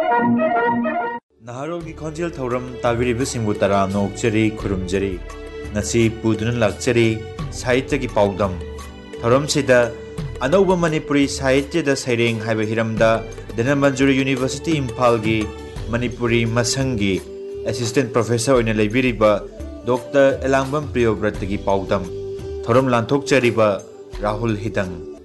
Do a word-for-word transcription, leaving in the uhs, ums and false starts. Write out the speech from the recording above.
Naharol ki khonjel thoram tabiri bisingu taram nokchari khurumjari nasi pudun lakchari sahitya ki paudam thoram sida anauba manipuri sahitya da saireng haiba hiramda Dhananmanjuri University Imphal gi Manipuri Masangi Assistant Professor oina leibiriba Doctor Elambam Priyobrat ki paudam thoram lanthokchariba Rahul Hidang